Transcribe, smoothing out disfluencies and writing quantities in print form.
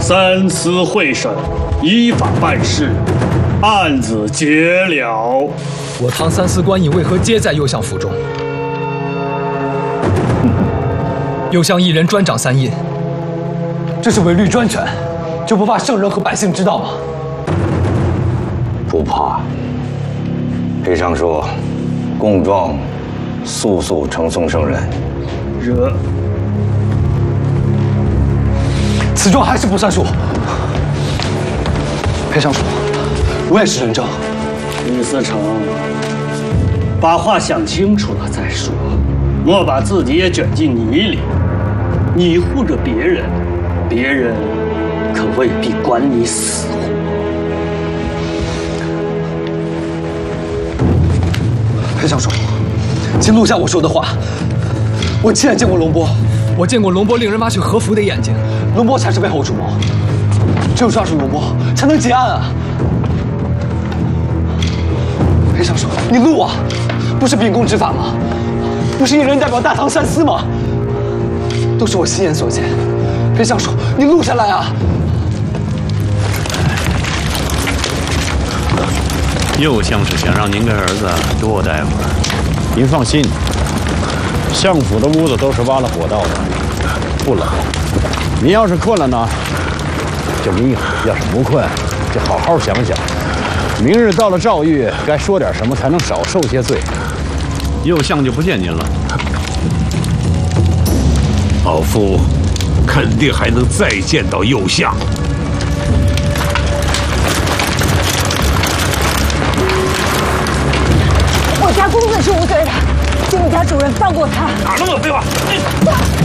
三司会审，依法办事，案子结了。 我唐三司官尹为何皆在右相府中？右相一人专掌三印，这是违律专权，就不怕圣人和百姓知道吗？ 不怕。裴尚书，供状速速呈送圣人。 惹。 此状还是不算数。裴尚书，我也是人证。 李思成，把话想清楚了再说，莫把自己也卷进泥里。你护着别人，别人可未必管你死活。 裴尚书，请录下我说的话。我亲眼见过龙波，我见过龙波令人挖去和服的眼睛，龙波才是背后主谋。只有抓住龙波，才能结案啊！裴尚书，你录啊！不是秉公执法吗？不是一人代表大唐三司吗？都是我亲眼所见。裴尚书，你录下来啊！ 右相是想让您跟儿子多待会儿。 您放心，相府的屋子都是挖了火道的，不冷。您要是困了呢，就眯一会儿；要是不困，就好好想想，明日到了诏狱，该说点什么才能少受些罪。 右相就不见您了。 老夫肯定还能再见到右相。 我家公子是无罪的，请你家主人放过他。 哪那么多废话！